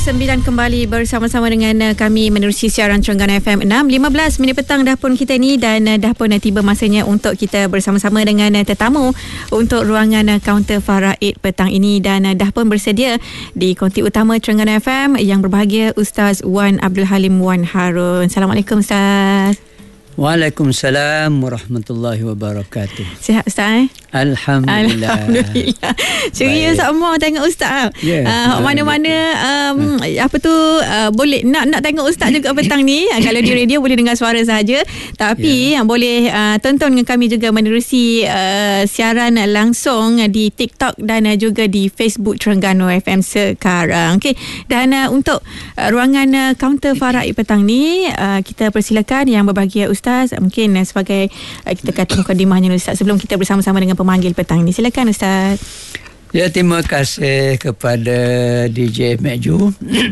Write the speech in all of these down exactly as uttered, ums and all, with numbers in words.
sembilan kembali bersama-sama dengan uh, kami menerusi siaran Terengganu F M enam lima belas minit petang dah pun kita ni, dan uh, dah pun uh, tiba masanya untuk kita bersama-sama dengan uh, tetamu untuk ruangan uh, kaunter Faraid petang ini, dan uh, dah pun bersedia di konti utama Terengganu F M yang berbahagia Ustaz Wan Abdul Halim Wan Harun. Assalamualaikum Ustaz. Waalaikumsalam warahmatullahi wabarakatuh. Sihat Ustaz eh? Alhamdulillah. Alhamdulillah. Ceria sama tengok Ustaz. Yeah. Uh, mana-mana um, apa tu uh, boleh nak nak tengok Ustaz juga petang ni. Uh, kalau di radio boleh dengar suara saja, tapi yeah. uh, boleh uh, tonton dengan kami juga menerusi uh, siaran langsung di TikTok dan uh, juga di Facebook Terengganu F M sekarang. Okey. Dan uh, untuk uh, ruangan uh, kaunter Faraid petang ni, uh, kita persilakan yang berbahagia Ustaz, mungkin uh, sebagai uh, kita kata mukadimahnya Ustaz sebelum kita bersama-sama dengan pemanggil petang ni. Silakan Ustaz. Ya, terima kasih kepada D J Meju.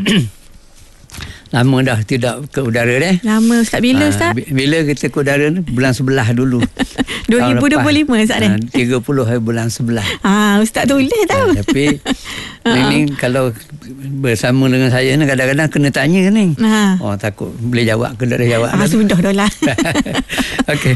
Lama dah tidak ke udara deh. Lama Ustaz. Bila Ustaz? Ha, bila kita ke udara ni? Bulan sebelah dulu. dua ribu dua puluh lima Ustaz dah. tiga puluh hari bulan sebelah. Ah, Ustaz tulis tahu. Ha, tapi ni kalau bersama dengan saya ni kadang-kadang kena tanya ni. Ha. Oh, takut boleh jawab ke tak boleh jawab. Ah, sudah dah lah. Okey.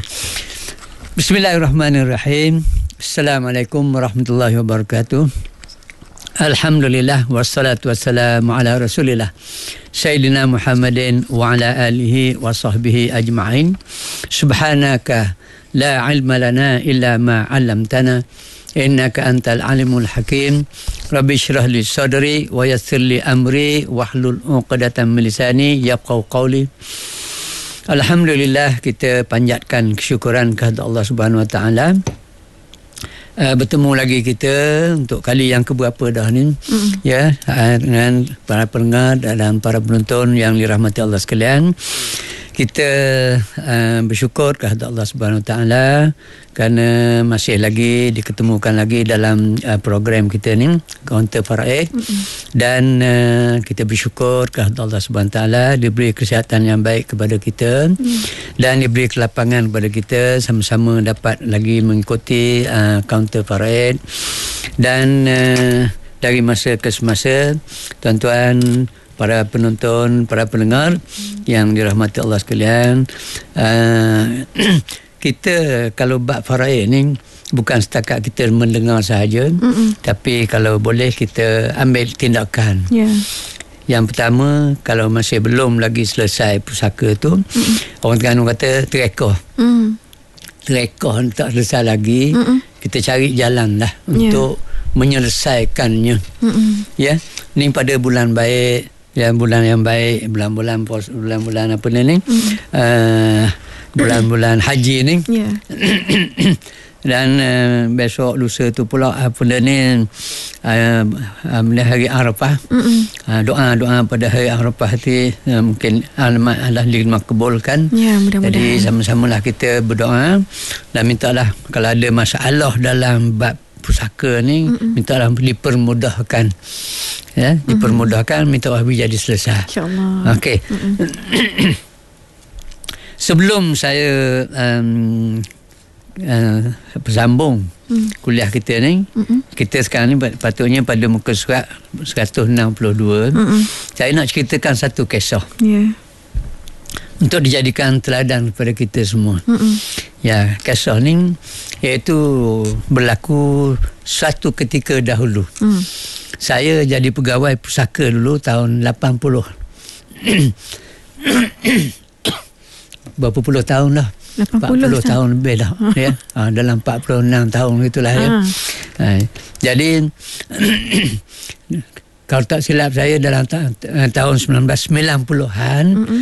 Bismillahirrahmanirrahim. Assalamualaikum warahmatullahi wabarakatuh. Alhamdulillah wassalatu wassalamu ala Rasulillah Sayyidina Muhammadin wa ala alihi wa sahbihi ajma'in. Subhanaka la ilma lana illa ma 'allamtana innaka antal alimul hakim. Rabbi shrah li sadri wa yassir li amri wahlul 'uqdatam min lisani yafqahu qawli. Alhamdulillah, kita panjatkan kesyukuran kepada Allah Subhanahu wa taala. Uh, bertemu lagi kita untuk kali yang keberapa dah ni, mm. ya, uh, dengan para pendengar dan para penonton yang dirahmati Allah sekalian. Kita uh, bersyukur kepada Allah Subhanahu Wa Taala kerana masih lagi diketemukan lagi dalam uh, program kita ni, Kaunter Faraid. Mm-hmm. Dan uh, kita bersyukur kepada Allah Subhanahu Wa Taala diberi kesihatan yang baik kepada kita, mm. dan diberi kelapangan kepada kita sama-sama dapat lagi mengikuti uh, Kaunter Faraid. Dan uh, dari masa ke semasa, tuan-tuan, para penonton, para pendengar yang dirahmati Allah sekalian, uh, kita kalau bab faraid ni bukan setakat kita mendengar sahaja, Mm-mm. tapi kalau boleh kita ambil tindakan. Yeah. Yang pertama, kalau masih belum lagi selesai pusaka tu, Mm-mm. orang Terengganu kata terekoh. Mm. Terekoh tak selesai lagi, Mm-mm. kita cari jalan lah untuk yeah. menyelesaikannya. Mm-mm. Ya, ni pada bulan baik, ya, bulan yang baik, bulan-bulan bulan-bulan apa ni, mm. uh, bulan-bulan haji ni, yeah. dan uh, besok lusa tu pula apa ni, uh, um, hari Arafah, uh, doa-doa pada hari Arafah tu uh, mungkin Allah dimakbulkan. Yeah, jadi sama-samalah kita berdoa dan mintalah kalau ada masalah dalam bab pusaka ni, Mm-mm. mintalah dipermudahkan, ya, Mm-mm. dipermudahkan, minta wahbi jadi selesai, insya-Allah. Okey. Sebelum saya um, uh, bersambung mm. kuliah kita ni, Mm-mm. kita sekarang ni patutnya pada muka surat seratus enam puluh dua, Mm-mm. saya nak ceritakan satu kisah. Yeah. Untuk dijadikan teladan kepada kita semua. Mm-mm. Ya, kisah ni iaitu berlaku suatu ketika dahulu. Mm. Saya jadi pegawai pusaka dulu tahun lapan puluh. Berapa puluh tahun dah? empat puluh tahun lebih dah. Ya. Ha, dalam empat puluh enam tahun itulah, ya. Ha, jadi kalau tak silap saya dalam ta- tahun sembilan belas sembilan puluhan, Mm-mm.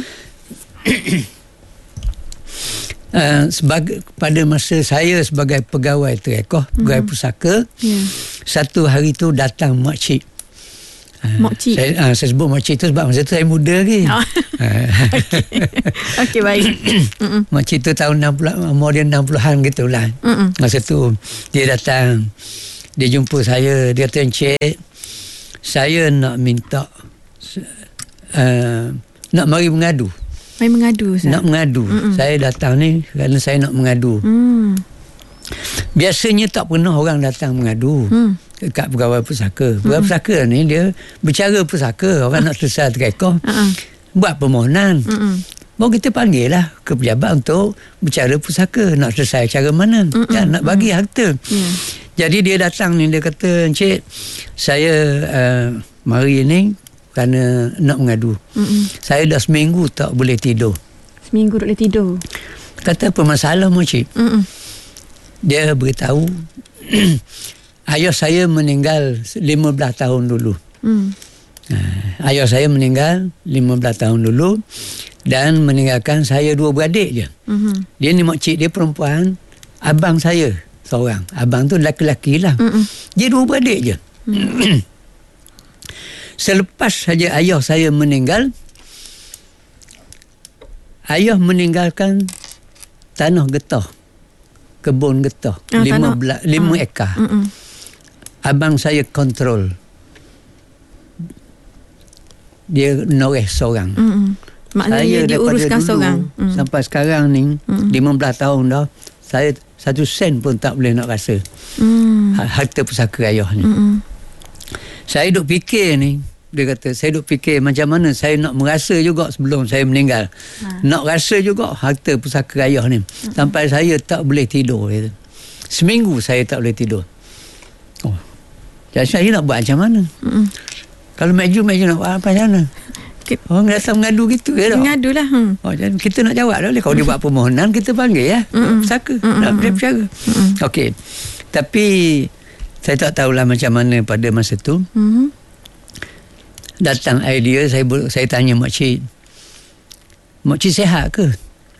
Uh, sebagai pada masa saya sebagai pegawai terekoh, pegawai mm. pusaka, yeah. satu hari tu datang makcik. Uh, makcik. Saya, uh, saya sebut makcik tu sebab masa tu saya muda lagi. Oh. Uh, Okey, okay, baik. Makcik tu tahun enam puluh, umur dia enam puluhan gitulah. Mm-mm. Masa tu dia datang, dia jumpa saya, dia kata, "Encik, saya nak minta uh, nak mari mengadu." Mari mengadu, Ustaz? Nak mengadu. Mm-mm. Saya datang ni kerana saya nak mengadu. Mm. Biasanya tak pernah orang datang mengadu. Mm. dekat pegawai pusaka. Pegawai mm-hmm. pusaka ni dia bercara pusaka, orang nak selesai terekor, uh-uh. buat permohonan. Mm-hmm. Baru kita panggil lah ke pejabat untuk bercara pusaka, nak selesai cara mana, mm-hmm. kan, nak bagi harta. Yeah. Jadi dia datang ni, dia kata, Encik, saya uh, mari ni kerana nak mengadu. Mm-hmm. Saya dah seminggu tak boleh tidur. Seminggu tak boleh tidur. Kata, apa masalah mu, Cik? Mm-hmm. Dia beritahu, ayah saya meninggal lima belas tahun dulu. Mm. Uh, ayah saya meninggal lima belas tahun dulu dan meninggalkan saya dua beradik je. Mm-hmm. Dia ni makcik dia perempuan, abang saya seorang. Abang tu lelaki-lelaki lah. Mm-hmm. Dia dua beradik je. Mm. Selepas saja ayah saya meninggal, ayah meninggalkan tanah getah, kebun getah, ah, lima, bela, lima ah. ekar. Mm-mm. Abang saya kontrol. Dia noreh seorang. Mm-mm. Maknanya dia uruskan seorang. Mm. Sampai sekarang ni, mm. lima belas tahun dah, saya satu sen pun tak boleh nak rasa. Mm. Harta pusaka ayah ni. Mm-mm. Saya duk fikir ni, dia kata, saya duk fikir macam mana saya nak merasa juga sebelum saya meninggal. Ha. Nak rasa juga harta pusaka ayah ni. Mm-mm. Sampai saya tak boleh tidur. Gitu. Seminggu saya tak boleh tidur. Oh. Jadi saya nak buat macam mana? Mm-mm. Kalau maju-maju nak buat apa macam mana? Orang datang mengadu gitu ya. Mengadu lah. Hmm. Oh, jadi kita nak jawab dah boleh. Kalau dia buat permohonan, kita panggil ya. Mm-mm. Pusaka. Mm-mm. Nak berbicara. Okey. Tapi saya tak tahulah macam mana pada masa tu. Mm-hmm. Datang idea, saya saya tanya makcik, makcik sihat ke?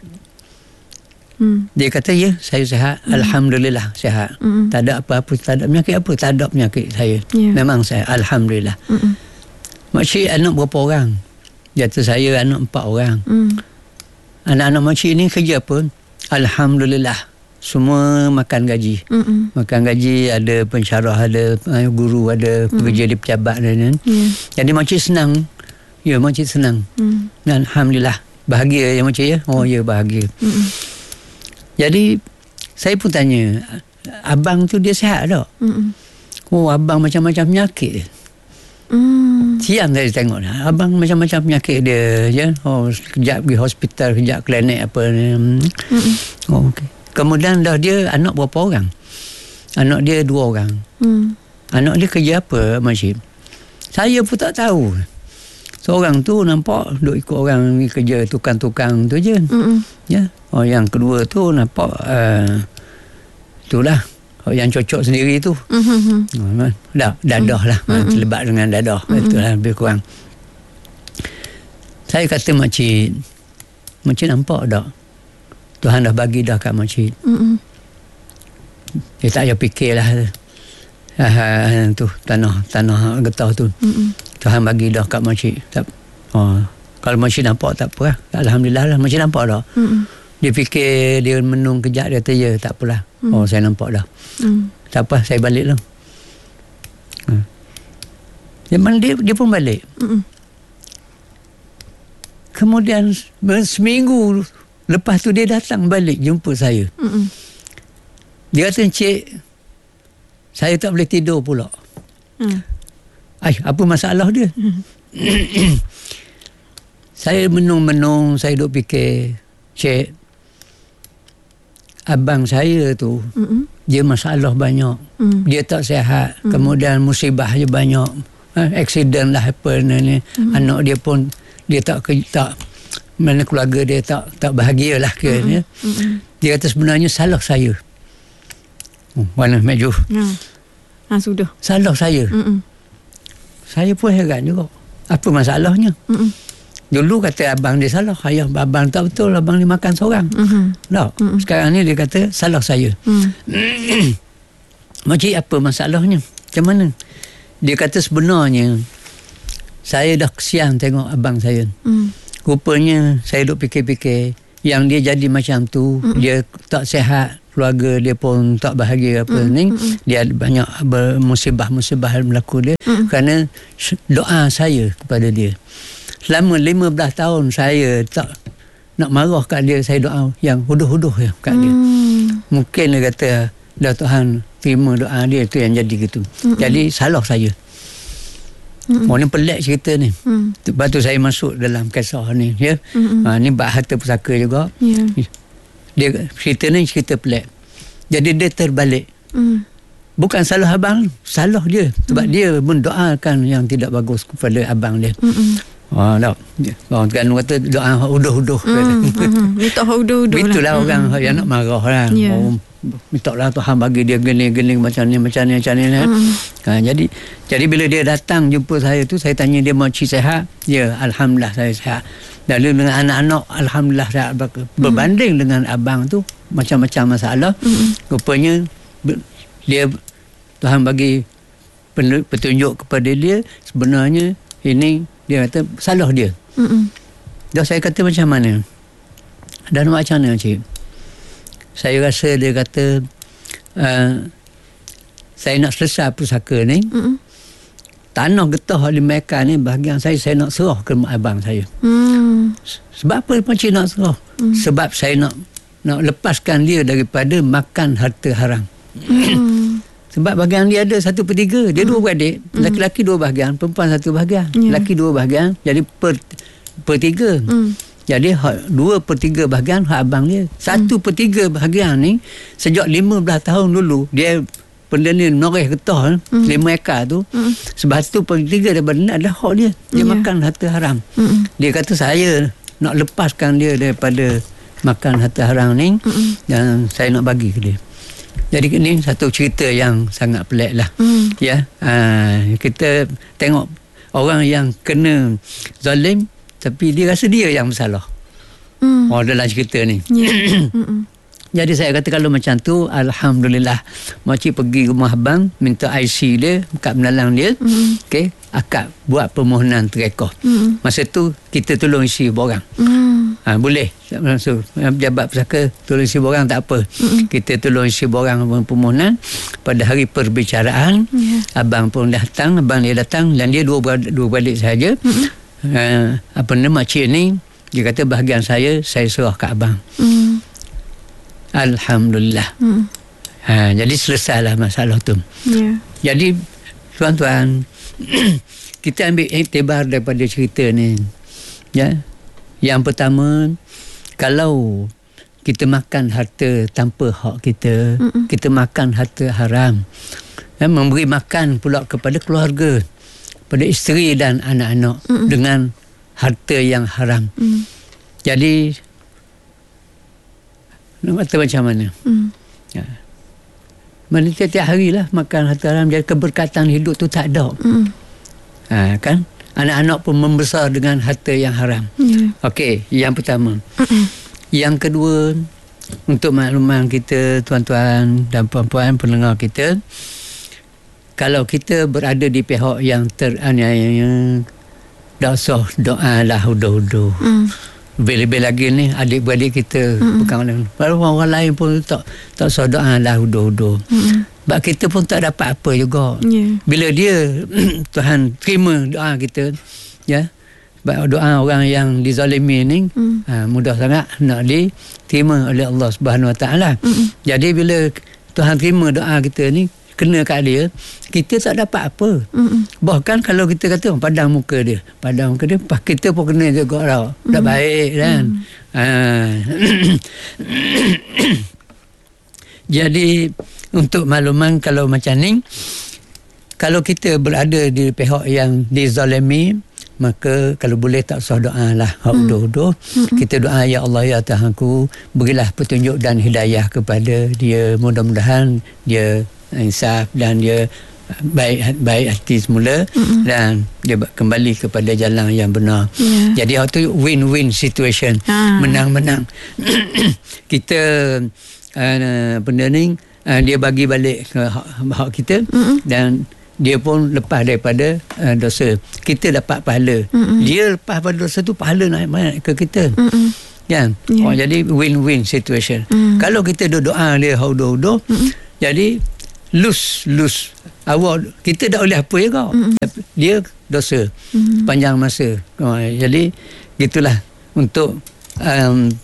Hmm. Dia kata, ya, saya sihat. Hmm. Alhamdulillah, sihat. Hmm. Tak ada apa-apa, tak ada penyakit apa, tak ada penyakit saya. Yeah. Memang saya, Alhamdulillah. Hmm. Makcik anak berapa orang? Dia kata, saya anak empat orang. Hmm. Anak-anak makcik ni kerja apa? Alhamdulillah, semua makan gaji. Hmm. Makan gaji, ada pensyarah, ada guru, ada hmm. pekerja di pejabat. Dan, yeah. Jadi makcik senang. Ya, makcik senang. Hmm. Alhamdulillah. Bahagia ya makcik ya? Oh ya, bahagia. Hmm. Jadi saya pun tanya, abang tu dia sihat tak? Mm-mm. Oh, abang macam-macam penyakit. Mm. Siang saya tengok lah, abang macam-macam penyakit dia. Ya? Oh, kejap pergi hospital, kejap klinik apa ni. Oh, okay. Kemudian dah dia anak berapa orang? Anak dia dua orang. Mm. Anak dia kerja apa, Makcik? Saya pun tak tahu. Seorang tu nampak duk ikut orang kerja tukang-tukang tu je. Mm-mm. Ya. Oh, yang kedua tu nampak uh, itulah oh, yang cocok sendiri tu. Mm-hmm. Oh, dah, dadah lah. Mm-hmm. Terlibat dengan dadah. Mm-hmm. Itulah lebih kurang. Saya kata makcik, makcik nampak tak? Tuhan dah bagi dah kat makcik. Mm-hmm. Dia tak payah fikirlah. Uh, tu tanah tanah getah tu. Mm-hmm. Tuhan bagi dah kat makcik. Tak, oh, kalau makcik nampak tak apa lah. Alhamdulillah lah. Makcik nampak tak? Mm-hmm. Dia fikir, dia menung kejap, dia kata, ya, tak apalah. Mm. Oh, saya nampak dah. Mm. Tak apa, saya balik lah. Hmm. Dia, dia, dia pun balik. Mm-mm. Kemudian, seminggu lepas tu, dia datang balik jumpa saya. Mm-mm. Dia kata, Encik, saya tak boleh tidur pula. Mm. Ay, apa masalah dia? Mm. Saya menung-menung, saya duk fikir, Cik, abang saya tu, mm-hmm. dia masalah banyak. Mm. Dia tak sihat. Mm. Kemudian musibah je banyak. Aksiden lah apa ni. Mm. Anak dia pun, dia tak, tak mana keluarga dia tak tak bahagia lah ke. Mm-hmm. Ya. Mm-hmm. Dia kata sebenarnya salah saya. Oh, mana maju? Ya. Ha, sudah. Salah saya. Mm-hmm. Saya pun heran juga. Apa masalahnya? Mm-hmm. Dulu kata abang dia salah. Ayah abang tak betul. Abang dia makan seorang. Mm-hmm. Tak. Mm-hmm. Sekarang ni dia kata salah saya. Mm. Makcik, apa masalahnya? Macam mana? Dia kata sebenarnya saya dah kesian tengok abang saya. Mm. Rupanya saya duk fikir-fikir yang dia jadi macam tu. Mm-hmm. Dia tak sihat. Keluarga dia pun tak bahagia apa mm-hmm. ni. Dia ada banyak musibah-musibah berlaku dia. Mm-hmm. Kerana doa saya kepada dia. Selama lima belas tahun saya tak nak marah kat dia, saya doa yang huduh-huduh ya kat dia. Hmm. Mungkin dia kata, dah Tuhan terima doa dia, itu yang jadi gitu. Mm-mm. Jadi salah saya. Mm-mm. Oh, ni pelik cerita ni. Mm. Lepas tu saya masuk dalam kisah ni, ya. Ha, ni bab harta pusaka juga. Yeah. Dia cerita ni cerita pelik. Jadi dia terbalik. Mm. Bukan salah abang, salah dia. Sebab mm. dia mendoakan yang tidak bagus kepada abang dia. Mm-mm. Oh, tak. Orang Terengganu kata doa uduh-uduh. Mm, mm, minta uduh-uduh lah. Itulah orang mm, yang mm. nak marah lah. Yeah. Oh, minta lah Tuhan bagi dia gini-gini macam ni, macam ni, macam ni. Mm. Ha, jadi jadi bila dia datang jumpa saya tu, saya tanya dia, Makcik sihat? Ya, Alhamdulillah saya sihat. Lalu dengan anak-anak, Alhamdulillah sihat. Berbanding mm. dengan abang tu, macam-macam masalah. Mm. Rupanya dia, Tuhan bagi petunjuk kepada dia, sebenarnya ini dia kata salah dia. Mm-mm. Dah saya kata macam mana? Dan macam mana, cik? Saya rasa dia kata uh, saya nak selesai pusaka ni. Mm-mm. Tanah getah di Mekah ni bahagian saya, saya nak serah ke mak abang saya. Mm. Sebab apa Pakcik nak serah? Mm. Sebab saya nak nak lepaskan dia daripada makan harta haram. Mm. Sebab bahagian dia ada satu per tiga. Dia mm. dua beradik. Mm. Laki-laki dua bahagian, perempuan satu bahagian. Yeah. Laki dua bahagian. Jadi per, per tiga. Mm. Jadi dua per tiga bahagian hak abang dia. Satu mm. per tiga bahagian ni, sejak lima belas tahun dulu, dia benda ni noreh getah, mm. lima ekar tu. Mm. Sebab satu per tiga daripada ni adalah hak dia. Dia yeah. makan harta haram. Mm. Dia kata saya nak lepaskan dia daripada makan harta haram ni. Mm. Dan saya nak bagi ke dia. Jadi ini satu cerita yang sangat pelik lah. Mm. Ya, uh, kita tengok orang yang kena zalim, tapi dia rasa dia yang bersalah. Mm. Oh, dalam cerita ni. Yeah. Jadi saya kata kalau macam tu, Alhamdulillah, Makcik pergi rumah abang, minta I C dia, kad penalang dia. Mm. Okey, akak buat permohonan terekah. Mm. Masa tu kita tolong isi borang. Mm. Ha, boleh langsung jabat pusaka tolong isi borang, tak apa. Mm-mm. Kita tolong isi borang permohonan. Pada hari perbicaraan, yeah. abang pun datang, abang dia datang dan dia dua beradik, dua beradik saja. Uh, apa nama Makcik ni, dia kata bahagian saya saya serah kat abang. Mm. Alhamdulillah. Mm. Ha, jadi selesailah masalah tu. Yeah. Jadi tuan-tuan, kita ambil iktibar daripada cerita ni. Ya. Yang pertama, kalau kita makan harta tanpa hak kita, Mm-mm. kita makan harta haram, ya, memberi makan pula kepada keluarga, pada isteri dan anak-anak, Mm-mm. dengan harta yang haram. Mm. Jadi, nak kata macam mana? Mm. Ya. Mana tiap-tiap hari lah makan harta haram, jadi keberkatan hidup tu tak ada. Mm. Ha, kan? Anak-anak pun membesar dengan harta yang haram. Yeah. Okey, yang pertama. Mm-mm. Yang kedua, untuk makluman kita, tuan-tuan dan puan-puan pendengar kita, kalau kita berada di pihak yang teraniaya, tak usah doa lah hudu-hudu. Mm. Lebih-lebih lagi ni, adik-beradik kita, mm. bukan orang lain pun tak tak usah doa lah hudu-hudu. Mm. Sebab kita pun tak dapat apa juga. Yeah. Bila dia Tuhan terima doa kita, ya. Sebab doa orang yang dizalimi ni mm. ha, mudah sangat nak diterima oleh Allah Subhanahu Wa Taala. Mm. Jadi bila Tuhan terima doa kita ni, kena kat dia, kita tak dapat apa. Mm. Bahkan kalau kita kata padang muka dia, padang muka dia, kita pun kena juga tau. Mm. Tak baik kan. Mm. Ha. Jadi untuk makluman kalau macam ni, kalau kita berada di pihak yang dizalimi, maka kalau boleh tak usah doa lah hak uduh-uduh. Mm. Kita doa, ya Allah ya Tuhanku, berilah petunjuk dan hidayah kepada dia, mudah-mudahan dia insaf dan dia baik baik hati semula. Mm-mm. Dan dia kembali kepada jalan yang benar. Yeah. Jadi itu win-win situation. Ha. Menang-menang. Kita uh, benda ni uh, dia bagi balik ke hak, hak kita. Mm-mm. Dan dia pun lepas daripada uh, dosa. Kita dapat pahala. Mm-mm. Dia lepas pada dosa tu, pahala naik ke kita. Mm-mm. Kan? Yeah. Oh, jadi win-win situation. Mm. Kalau kita doa dia haudo-haudo, jadi lose lose awak, kita tak boleh apa juga. Mm-mm. Dia dosa mm-hmm. sepanjang masa. Oh, jadi gitulah untuk um,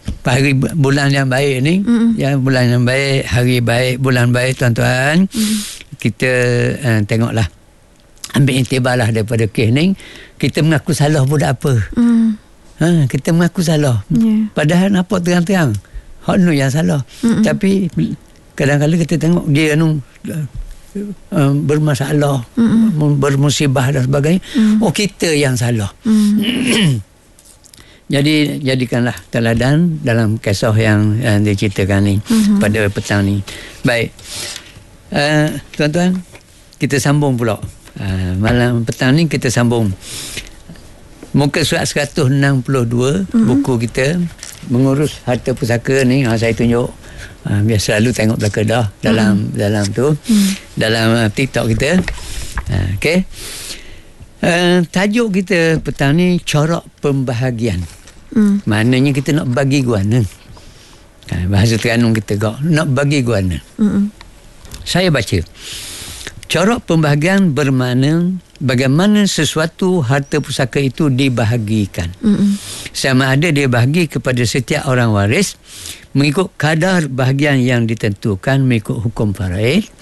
hari bulan yang baik ni, mm. ya, bulan yang baik, hari baik, bulan baik tuan-tuan, mm. kita uh, tengoklah, ambil intibar lah daripada kes ni. Kita mengaku salah pun tak apa. Mm. Ha, kita mengaku salah. Yeah. Padahal nampak terang-terang hak nu yang salah. Mm-mm. Tapi kadang-kadang kita tengok dia anu uh, bermasalah, mm-mm. bermusibah dan sebagainya. Mm. Oh, kita yang salah. Mm. Jadi jadikanlah teladan dalam kisah yang, yang diceritakan ni, mm-hmm. pada petang ni. Baik, uh, tuan-tuan, kita sambung pula. Uh, malam petang ni kita sambung muka surat seratus enam puluh dua, mm-hmm. buku kita mengurus harta pusaka ni. Ha, saya tunjuk, uh, biasa selalu tengok belakang dah dalam, mm-hmm. dalam tu, mm-hmm. dalam uh, TikTok kita. Uh, Okey, uh, tajuk kita petang ni corak pembahagian. Mm. Maknanya kita nak bagi guana. Ha, bahasa Terengganu kita kau nak bagi guana. Mm-mm. Saya baca, corak pembahagian bermakna bagaimana sesuatu harta pusaka itu dibahagikan. Mm-mm. Sama ada dia bahagi kepada setiap orang waris mengikut kadar bahagian yang ditentukan mengikut hukum faraid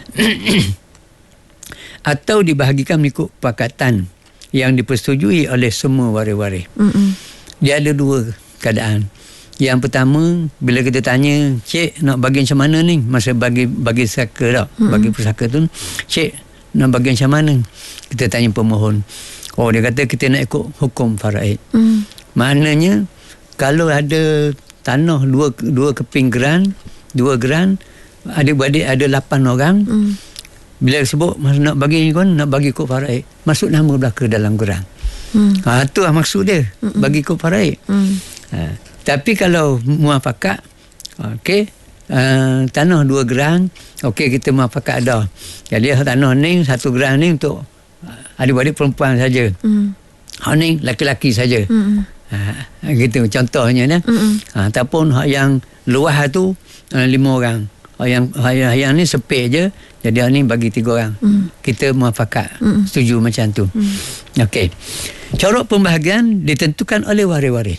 atau dibahagikan mengikut pakatan yang dipersetujui oleh semua waris-waris. Mm-mm. Dia ada dua keadaan. Yang pertama, bila kita tanya, cik nak bagi macam mana ni? Masa bagi bagi pusaka tak? Hmm. Bagi pusaka tu, cik nak bagi macam mana? Kita tanya pemohon. Oh, dia kata kita nak ikut hukum faraid. Hmm. Maknanya, kalau ada tanah dua dua keping geran, dua geran, adik-beradik ada lapan orang, hmm. bila sebut masa nak bagi kan, nak bagi ikut faraid, masuk nama belaka dalam geran. Hmm. Ha, tu lah maksud dia, Mm-mm. bagi ikut faraid. Hmm. Ha, tapi kalau muafakat, okey, uh, tanah dua geran, okey, kita muafakat dah. Jadi tanah ni satu geran ni untuk adik-adik perempuan saja. Hmm. Hak ni laki-laki saja. Hmm. Ha, gitu contohnya dah. Hmm. Ha, ataupun hak yang luas tu uh, lima orang. Hak yang hak yang, yang ni sepik je. Jadi hak ni bagi tiga orang. Hmm. Kita muafakat. Hmm. Setuju macam tu. Hmm. Okey. Corak pembahagian ditentukan oleh waris-waris.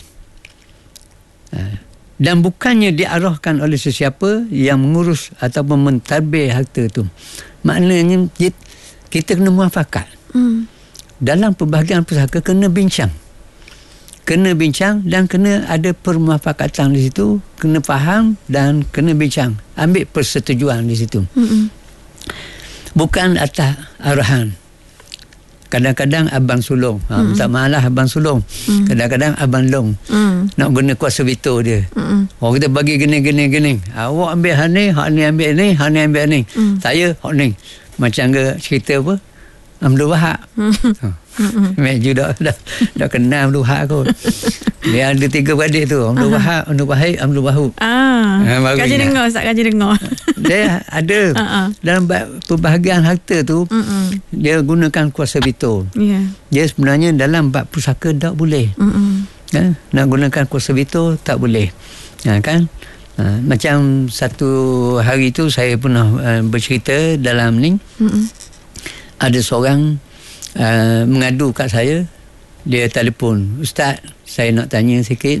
Ha. Dan bukannya diarahkan oleh sesiapa yang mengurus ataupun mentadbir harta tu. Maknanya kita kena muafakat. Hmm. Dalam pembahagian pusaka kena bincang. Kena bincang dan kena ada permuafakatan di situ. Kena faham dan kena bincang. Ambil persetujuan di situ. Hmm. Bukan atas arahan. Kadang-kadang abang sulung. Ha, mm. Tak malah abang sulung. Mm. Kadang-kadang abang long. Mm. Nak guna kuasa veto dia. Mm. Oh, kita bagi gini-gini-gini. Awak ambil hak ni, hak ni ambil ni, hak ni ambil ni. Mm. Saya hak ni. Macam ke cerita apa? Abdul Wahab. Mm. Ha. Meju dah, dah, dah kenal Abdul Wahab kot. Dia ada tiga beradik tu. Abdul Wahab, Abdul Wahid, Abdul Wahab. Ah, ha, kaji dengar, Ustaz, kaji dengar. Dia ada. Uh-uh. Dalam pembahagian harta tu, uh-uh. dia gunakan kuasa veto. Yeah. Dia sebenarnya dalam bab pusaka tak boleh. Uh-uh. Ha? Nak gunakan kuasa veto tak boleh. Ha, kan? Ha, macam satu hari tu saya pernah uh, bercerita dalam ni. Uh-uh. Ada seorang uh, mengadu kat saya. Dia telefon, Ustaz, saya nak tanya sikit.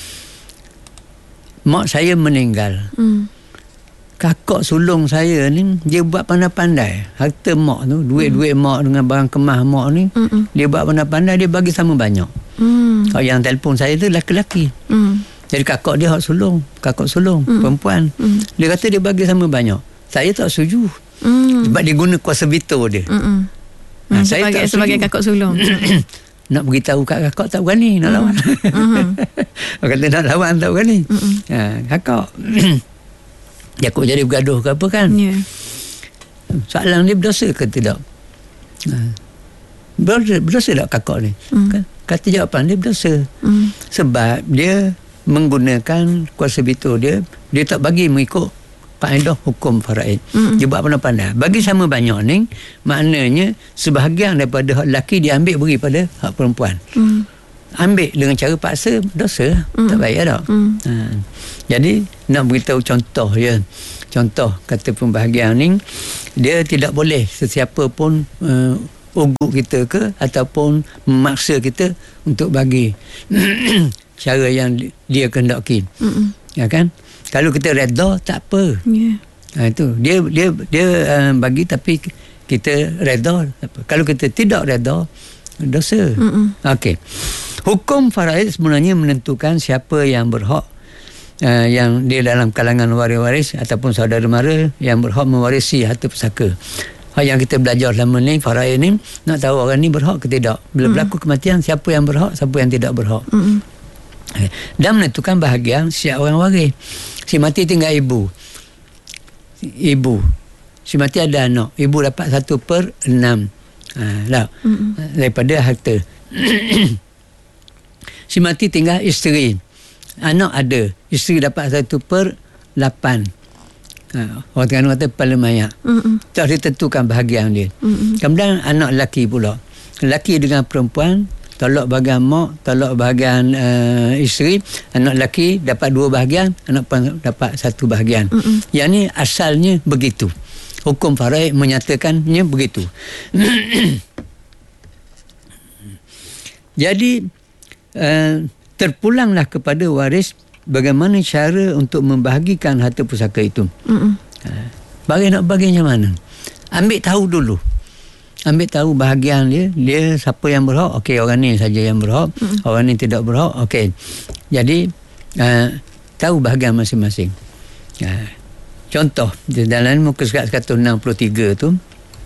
Mak saya meninggal. Hmm. Kakak sulung saya ni, dia buat pandai-pandai. Harta mak tu, duit-duit hmm. mak dengan barang kemah mak ni, hmm. dia buat pandai-pandai, dia bagi sama banyak. Hmm. Kalau yang telefon saya tu lelaki-lelaki. Hmm. Jadi kakak dia hak sulung, kakak sulung, hmm. perempuan. Hmm. Dia kata dia bagi sama banyak. Saya tak setuju. Hmm. Sebab dia guna kuasa veto dia. Hmm. Nah, hmm. saya sebagai, sebagai kakak sulung. Nak beritahu kat kakak tak berani nak mm. lawan. Mm-hmm. Kata nak lawan tak berani. Mm-hmm. Ha, kakak dia kok jadi bergaduh ke apa kan? Yeah. Soalan dia berdosa ke tidak? Ha. Berdosa, berdosa tak kakak ni? Mm. Kata jawapan dia berdosa. Mm. Sebab dia menggunakan kuasa veto dia, dia tak bagi mengikut kaedah hukum faraid. Mm. Dia buat pandai-pandai. Bagi sama banyak ni, maknanya sebahagian daripada hak lelaki dia ambil beri pada hak perempuan. Mm. Ambil dengan cara paksa, dosa. Mm. Tak baik tak? Mm. Ha. Jadi, nak beritahu contoh ya. Contoh kata pembahagian ni, dia tidak boleh sesiapa pun uh, ugut kita ke ataupun memaksa kita untuk bagi. cara yang dia kehendaki. Mm-mm. Ya kan? Kalau kita redha tak apa. Yeah. Ha, itu dia dia dia uh, bagi tapi kita redha. Kalau kita tidak redha, dosa. Okey. Hukum faraid sebenarnya menentukan siapa yang berhak, uh, yang dia dalam kalangan waris-waris ataupun saudara mara yang berhak mewarisi harta pusaka. Hal yang kita belajar selama ni, faraid ni, nak tahu orang ni berhak ke tidak. Bila mm. berlaku kematian, siapa yang berhak, siapa yang tidak berhak. Mm. Dan menentukan bahagian siap orang waris. Si mati tinggal ibu. Ibu. Si mati ada anak. Ibu dapat satu per enam. Ha, lah. Mm-hmm. Daripada harta. Si mati tinggal isteri. Anak ada. Isteri dapat satu per lapan. Ha, orang Terengganu kata kepala mayat. Mm-hmm. Tak ditentukan bahagian dia. Mm-hmm. Kemudian anak lelaki pula. Lelaki dengan perempuan, tolak bahagian mak, tolak bahagian uh, isteri. Anak lelaki dapat dua bahagian, anak perempuan dapat satu bahagian. Mm-mm. Yang ni asalnya begitu. Hukum faraid menyatakannya begitu. Jadi uh, terpulanglah kepada waris bagaimana cara untuk membahagikan harta pusaka itu. Uh, bagi nak bagi macam mana? Ambil tahu dulu. Ambil tahu bahagian dia, dia siapa yang berhak, okey orang ni saja yang berhak, mm. orang ni tidak berhak, okey. Jadi uh, tahu bahagian masing-masing. Uh, contoh di dalam muka surat seratus enam puluh tiga tu,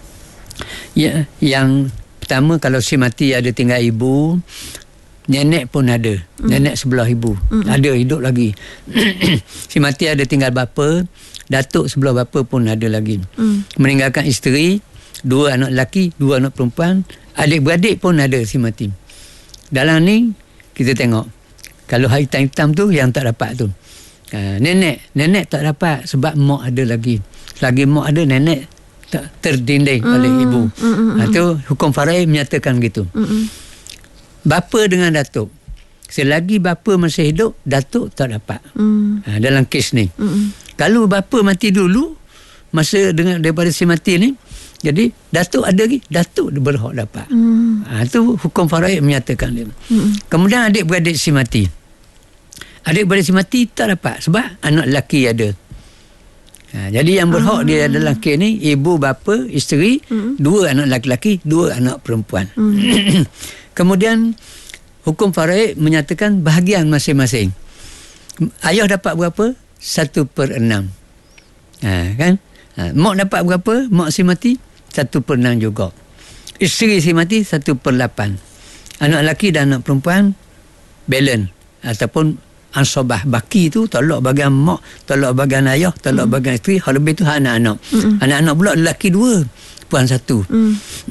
ya, yang pertama kalau si mati ada tinggal ibu, nenek pun ada, mm. nenek sebelah ibu, mm. ada hidup lagi. Si mati ada tinggal bapa, datuk sebelah bapa pun ada lagi. Mm. Meninggalkan isteri, dua anak lelaki, dua anak perempuan, adik-beradik pun ada si mati. Dalam ni kita tengok, kalau hitam-hitam tu yang tak dapat tu. Ha, nenek, nenek tak dapat sebab mak ada lagi. Selagi mak ada, nenek tak terdinding mm. oleh ibu. Mm-mm. Ha, tu hukum faraid menyatakan gitu. Mm-mm. Bapa dengan datuk, selagi bapa masih hidup, datuk tak dapat. Mm. Ha, dalam kes ni. Mm-mm. Kalau bapa mati dulu, masa dengan daripada si mati ni, jadi datuk ada lagi, datuk berhak dapat. Hmm. Ha, itu hukum faraid menyatakan dia. Hmm. Kemudian adik-beradik si mati. Adik-beradik si mati tak dapat sebab anak lelaki ada. Ha, jadi yang berhak hmm. dia adalah kes ni ibu, bapa, isteri, hmm. dua anak lelaki, dua anak perempuan. Hmm. Kemudian hukum faraid menyatakan bahagian masing-masing. Ayah dapat berapa? Satu per enam. Ha, kan? Ha, mak dapat berapa? Mak si mati satu per enam juga. Isteri si mati satu per lapan. Anak lelaki dan anak perempuan balance ataupun ansabah. Baki tu tolak bagian mak, tolak bagian ayah, tolak mm. bagian isteri. Hal lebih tu anak-anak. Mm-mm. Anak-anak pula lelaki dua, perempuan satu. Mm.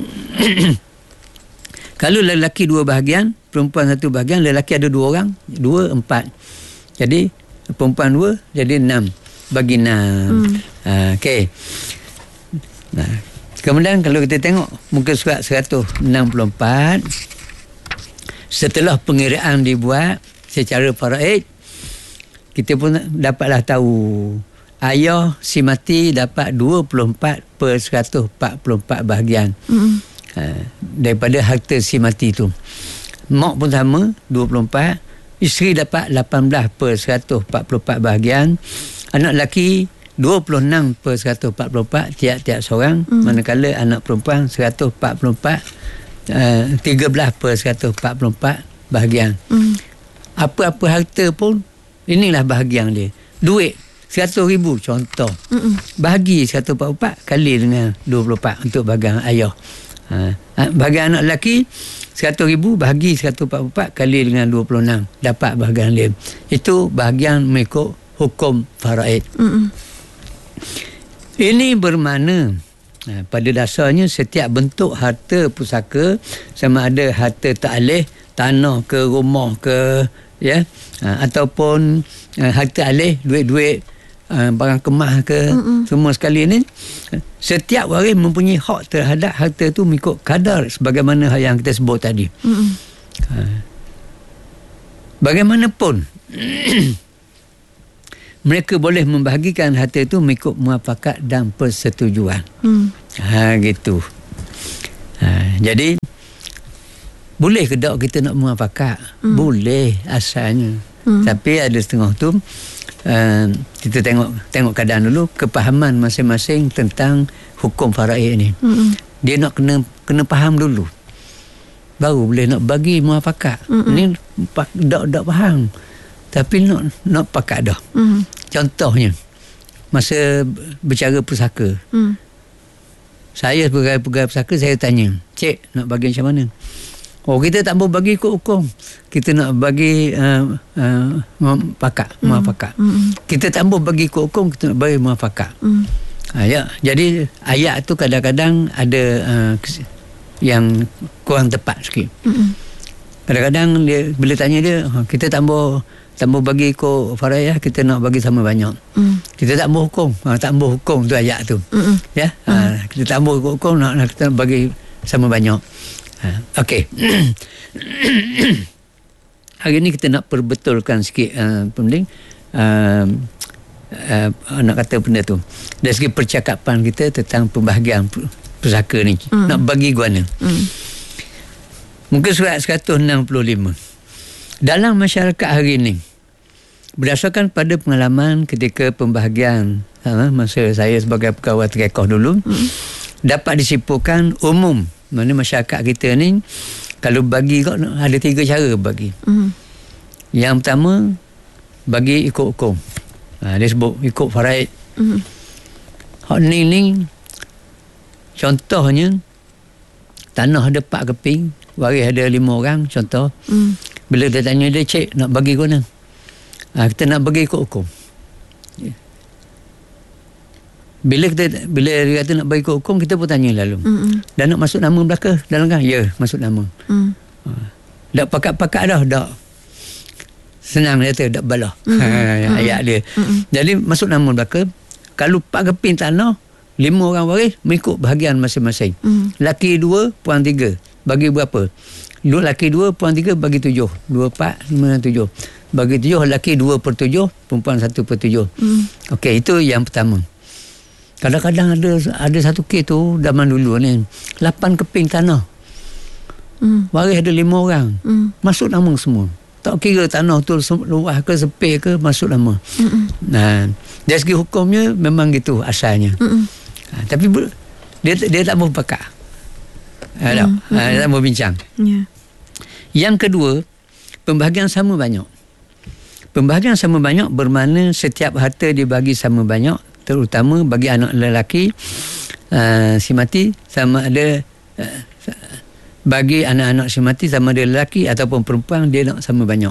Kalau lelaki dua bahagian, perempuan satu bahagian, lelaki ada dua orang, dua, empat. Jadi perempuan dua, jadi enam. Bagi enam. Mm. Ha, okey. Nah, kemudian kalau kita tengok muka surat seratus enam puluh empat, setelah pengiraan dibuat secara faraid, kita pun dapatlah tahu ayah si mati dapat dua puluh empat per seratus empat puluh empat bahagian. Mm. Ha, daripada harta si mati tu. Mak pun sama dua puluh empat, isteri dapat lapan belas per seratus empat puluh empat bahagian, anak lelaki dua puluh enam per seratus empat puluh empat tiap-tiap seorang. Mm. Manakala anak perempuan seratus empat puluh empat, uh, tiga belas per seratus empat puluh empat bahagian. Mm. Apa-apa harta pun inilah bahagian dia. Duit seratus ribu contoh. Mm-mm. Bahagi seratus empat puluh empat kali dengan dua puluh empat untuk bahagian ayah. Ha. Bahagian anak lelaki seratus ribu bahagi seratus empat puluh empat kali dengan dua puluh enam dapat bahagian dia. Itu bahagian mengikut hukum faraid. Mm-mm. Ini bermakna pada dasarnya setiap bentuk harta pusaka, sama ada harta ta'alih, tanah ke rumah ke, ya, ataupun harta alih, duit-duit, barang kemah ke, mm-mm, semua sekali ni, setiap waris mempunyai hak terhadap harta tu mengikut kadar sebagaimana yang kita sebut tadi. Bagaimanapun mereka boleh membahagikan harta itu mengikut muafakat dan persetujuan. Hmm. Ha, gitu. Ha, jadi boleh ke tak kita nak muafakat? Hmm. Boleh asalnya. Hmm. Tapi ada setengah tu uh, kita tengok tengok keadaan dulu, kepahaman masing-masing tentang hukum faraid ni. Hmm. Dia nak kena kena faham dulu. Baru boleh nak bagi muafakat. Hmm. Ni dak dak faham. Tapi nak nak pakat dah. Hmm. Contohnya masa bercara pusaka. Hmm. Saya sebagai pegawai pusaka, saya tanya, "Cik, nak bagi macam mana?" Oh, kita tak mau bagi ikut hukum. Kita nak bagi uh, uh, pakat, mm. muafakat. Mm. Kita tak mau bagi ikut hukum, kita nak bagi muafakat. Mm. Ha, ya. Jadi ayat tu kadang-kadang ada uh, yang kurang tepat sikit. Mm. Kadang-kadang dia bila tanya dia, kita tak mau tak mau bagi ikut faraid, kita nak bagi sama banyak. Mm. Kita tak mau hukum, ha, tak mau hukum tu ayat tu. Mm. Ya. Mm. Ha, kita tak mau ikut hukum, nak, nak kita nak bagi sama banyak. Okey. Hari ni kita nak perbetulkan sikit uh, penting uh, uh, nak kata benda tu. Dari segi percakapan kita tentang pembahagian pusaka ni. Mm. Nak bagi guana. Mm. Muka surat seratus enam puluh lima. Dalam masyarakat hari ni, berdasarkan pada pengalaman ketika pembahagian uh, masa saya sebagai pegawai Terekoh dulu, mm. dapat disimpulkan umum mana masyarakat kita ni kalau bagi kau ada tiga cara bagi. Mm. Yang pertama, bagi ikut hukum. Ha, dia sebut ikut faraid. Mm. Hak ni ni contohnya tanah ada empat keping, waris ada lima orang contoh. Mm. Bila dia tanya dia, "Cik, nak bagi kau mana?" Ha, kita nak bagi ikut hukum. Bila kita bila dia kata nak bagi ikut hukum, kita pun tanya lalu. Mm-mm. Dan nak masuk nama belaka dalam kan? Ya, masuk nama. Mm. Ha. Dak pakat-pakat dah, dak. Senang dia kata, dak balah. Mm-hmm. Ayat dia. Mm-hmm. Jadi masuk nama belaka, kalau empat keping tanah, lima orang waris mengikut bahagian masing-masing. Mm. Laki dua, puan tiga. Bagi berapa? Dua laki dua, puan tiga, bagi tujuh. Dua, empat, lima, tujuh. Bagi tujuh, laki dua per tujuh, perempuan satu per tujuh. Mm. Okey, itu yang pertama. Kadang-kadang ada ada satu kes tu zaman dulu ni, lapan keping tanah. Mm. Waris ada lima orang. Mm. Masuk nama semua. Tak kira tanah tu luas ke sepik ke, masuk nama. Mm-mm. Nah, dari segi hukumnya memang gitu asalnya. Ha, tapi dia dia tak mau pakat. Ha, mm. ha, dia tak mau bincang. Yeah. Yang kedua, pembahagian sama banyak. Pembahagian sama banyak bermakna setiap harta dibagi sama banyak, terutama bagi anak lelaki uh, si mati sama ada uh, bagi anak-anak si mati sama ada lelaki ataupun perempuan, dia nak sama banyak.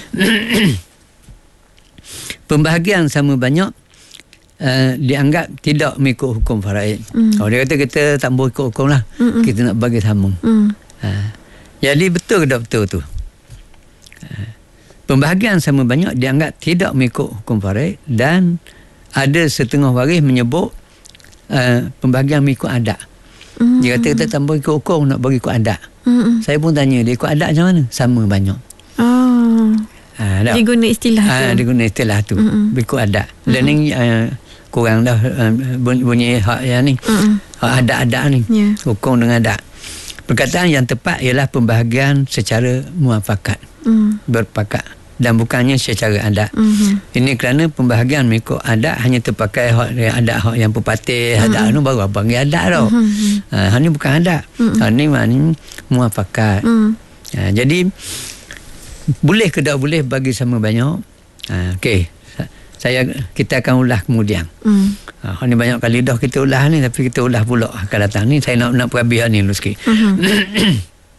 Pembahagian sama banyak uh, dianggap tidak mengikut hukum faraid. Mm. Kalau dia kata kita tak boleh ikut hukum lah, Mm-mm. kita nak bagi sama. Mm. Uh, jadi betul ke tak betul tu? Uh, pembahagian sama banyak dianggap tidak mengikut hukum faraid, dan ada setengah waris menyebut uh, pembahagian mengikut adat. Mm. Dia kata kita tak boleh ikut hukum, nak bagi ikut adat. Mm. Saya pun tanya dia, ikut adat macam mana? Sama banyak. Oh. Ha, dia guna istilah ha, tu. Dia guna istilah tu. Mm-mm. Ikut adat. Mm-mm. Dan ni uh, kurang dah uh, bunyi hak yang ni. Mm-mm. Hak adat-adat ni. Yeah. Hukum dengan adat. Perkataan yang tepat ialah pembahagian secara muafakat. Mm. Berpakat. Dan bukannya secara adat. Mm-hmm. Ini kerana pembahagian mengikut adat hanya terpakai hak adat hak yang pepatih, mm-hmm. adat anu baru panggil adat tau. Mm-hmm. Ha, ini bukan adat. Mm-hmm. Ha, ini maknanya muafakat. Mm-hmm. Ha, jadi boleh ke tak boleh bagi sama banyak? Ha, okey. Saya kita akan ulas kemudian. Mm. Ha, ini banyak kali dah kita ulas ni, tapi kita ulas pula akan datang ni. Saya nak nak perhabis ni dulu sikit. Mm-hmm.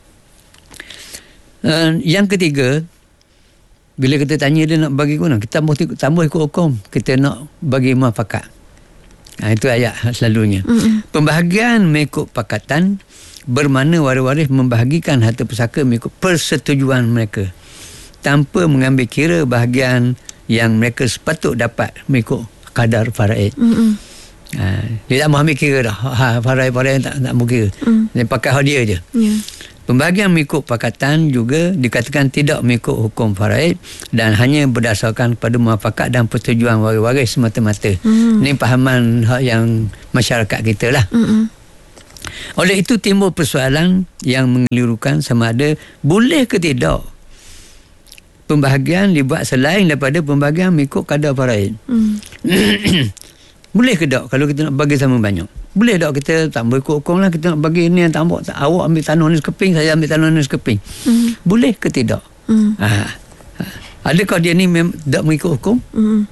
uh, yang ketiga, bila kita tanya dia nak bagi guna, kita tambah, tambah ikut hukum, kita nak bagi muafakat. Ha, itu ayat selalunya. Mm-hmm. Pembahagian mengikut pakatan bermakna waris-waris membahagikan harta pusaka mengikut persetujuan mereka, tanpa mengambil kira bahagian yang mereka sepatut dapat mengikut kadar faraid. Mm-hmm. Ha, dia tak mahu ambil kira dah. Ha, faraid-faraid tak, tak mahu kira. Mm. Dia pakai hak dia je. Yeah. Pembahagian mengikut pakatan juga dikatakan tidak mengikut hukum faraid dan hanya berdasarkan kepada muafakat dan persetujuan waris-waris semata-mata. Mm. Ini pahaman yang masyarakat kita lah. Mm-mm. Oleh itu timbul persoalan yang mengelirukan sama ada boleh ke tidak pembahagian dibuat selain daripada pembahagian mengikut kadar faraid. Hmm. Boleh ke tak kalau kita nak bagi sama banyak? Boleh tak kita tak berikut hukum lah, kita nak bagi ni yang tak ambil, tak, awak ambil tanah ni sekeping, saya ambil tanah ni sekeping. Hmm. Boleh ke tidak? Hmm. Ha. Adakah dia ni mem- tak mengikut hukum? Hmm.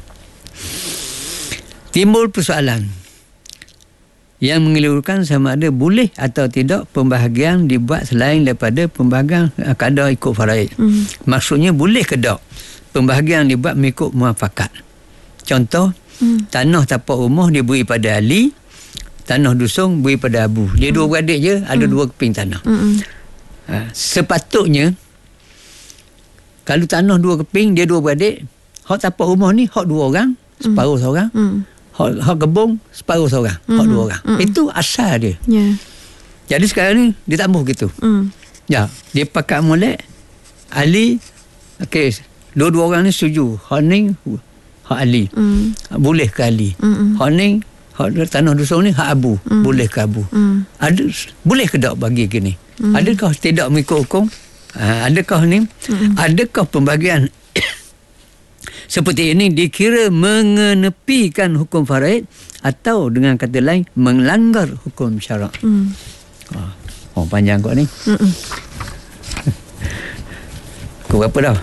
Timbul persoalan yang mengelirukan sama ada boleh atau tidak pembahagian dibuat selain daripada pembahagian kadar ikut faraid. Hmm. Maksudnya boleh ke tak pembahagian dibuat mengikut muafakat. Contoh, hmm. tanah tapak rumah dia beri pada ahli, tanah dusung beri pada abu. Dia hmm. dua beradik je, ada hmm. dua keping tanah. Hmm. Ha, sepatutnya kalau tanah dua keping, dia dua beradik, hak tapak rumah ni hak dua orang, separuh hmm. seorang. Hmm. Hak, hak kebun separuh seorang, mm-hmm. hak dua orang. Mm-hmm. Itu asal dia. Yeah. Jadi sekarang ni dia tak mahu gitu. Mm. Ya, dia pakat molek ahli. Okey, dua-dua orang ni setuju. Hak ni hak ahli. Mm. Boleh ke ahli? Mm-hmm. Hak ni hak tanah dusung ni hak abu. Mm. Boleh ke abu? Mm. Ada boleh ke tak bagi gini? Mm. Adakah tidak mengikut hukum? Ha, adakah ni? Mm. Adakah pembagian seperti ini dikira mengenepikan hukum faraid atau dengan kata lain melanggar hukum syarak? Hmm. Oh, oh, panjang kau ni. Hmm. Kau berapa dah?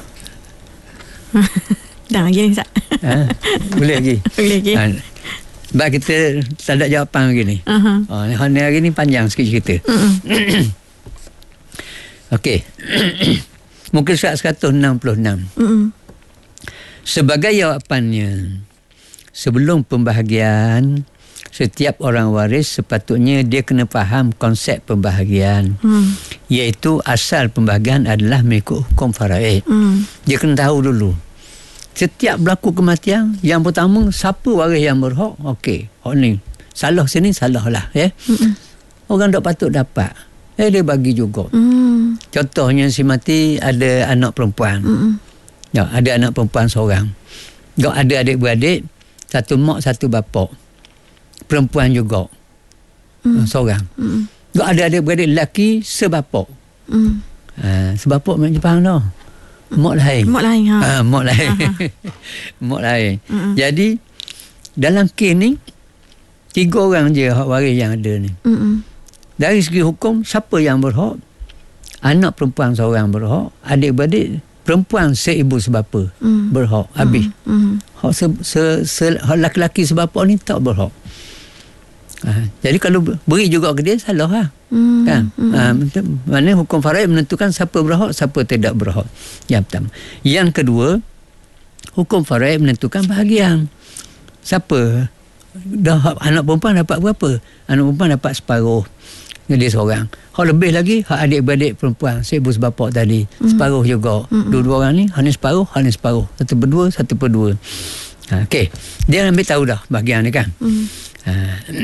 Dah lagi ni, Ustaz. Ha? Boleh lagi? Boleh lagi. Ha. Sebab kita tak ada jawapan lagi ni. Uh-huh. Oh, ni hari ni panjang sikit cerita. Uh-uh. Okey. Mungkin surat seratus enam puluh enam. Uh-uh. Sebagai jawapannya, sebelum pembahagian, setiap orang waris sepatutnya dia kena faham konsep pembahagian. Hmm. Iaitu asal pembahagian adalah mengikut hukum faraid. Hmm. Dia kena tahu dulu. Setiap berlaku kematian, yang pertama, siapa waris yang berhak? Okey, hak ni. Salah sini, salah lah. Ya? Hmm. Orang tak patut dapat. Eh, dia bagi juga. Hmm. Contohnya si mati ada anak perempuan. Hmm. Ya, ada anak perempuan seorang. Gak ada adik-beradik, satu mak, satu bapak. Perempuan juga. Mm. Seorang. Mm. Gak ada adik-beradik lelaki sebapak. Mm. Ha, sebapak macam Jepang tau. Mak lain. Mak lain, ha. Ha, mak lain. Mak lain. Mm-mm. Jadi, dalam kes ni, tiga orang je hak waris yang ada ni. Mm-mm. Dari segi hukum, siapa yang berhak? Anak perempuan seorang berhak. Adik-beradik perempuan seibu sebapa mm. berhak habis. Mm. Hak se, se, se, hak laki-laki sebapa ni tak berhak. Ha, jadi kalau beri juga ke dia salah lah. Mm. Kan? Mm. Ha, maknanya hukum faraid menentukan siapa berhak, siapa tidak berhak. Yang pertama. Yang kedua, hukum faraid menentukan bahagian. Siapa? Dah anak perempuan dapat berapa? Anak perempuan dapat separuh. Dia seorang. Hak lebih lagi, hak adik-beradik perempuan, seibu sebapak tadi, mm. separuh juga. Mm-mm. Dua-dua orang ni, hak ni separuh, hak ni separuh. Satu per dua, satu per dua. Ha, Okey. Dia ambil tahu dah bahagian ni kan. Mm. Ha.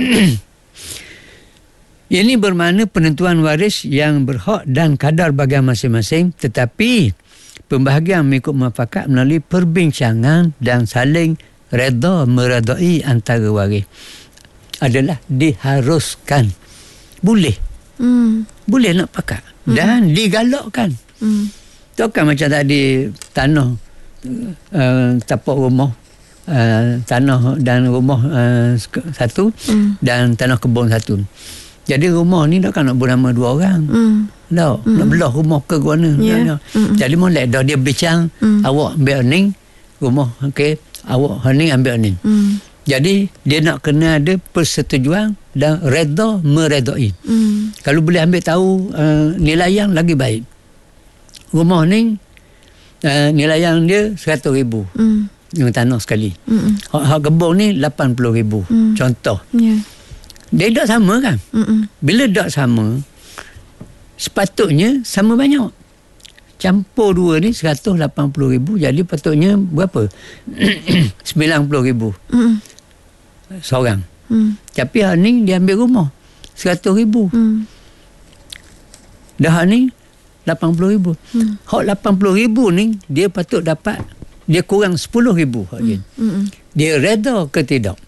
Ini bermakna penentuan waris yang berhak dan kadar bahagian masing-masing, tetapi pembahagian mengikut muafakat melalui perbincangan dan saling reda meredai antara waris adalah diharuskan. Boleh. Hmm. Boleh nak pakat. Hmm. Dan digalakkan. Hmm. Takkan macam tadi tanah uh, tapak rumah, uh, tanah dan rumah uh, satu hmm. dan tanah kebun satu. Jadi rumah ni takkan nak bernama dua orang. Hmm. Tak. Hmm. Nak belah rumah ke mana. Yeah. Hmm. Jadi molek dah dia bincang, hmm. awak ambil ni rumah, okey, awak ni ambil ni. Hmm. Jadi dia nak kena ada persetujuan dan reda meredai. Hmm. Kalau boleh ambil tahu uh, nilaian lagi baik. Rumah ni uh, nilaian dia seratus ribu. Hmm. Dengan tanah sekali. Hmm. Hak, hak kebun ni lapan puluh ribu. Hmm. Contoh. Yeah. Dia tak sama kan? Hmm. Bila tak sama, sepatutnya sama banyak. Campur dua ni seratus lapan puluh ribu, jadi patutnya berapa? sembilan puluh ribu. Hmm. Seorang. Hmm. Tapi hak ni dia ambil rumah seratus ribu. Hmm. Dah ni lapan puluh ribu. Hmm. Hak lapan puluh ribu ni dia patut dapat, dia kurang sepuluh ribu hak dia. Hmm. Hmm. Dia reda ke tidak?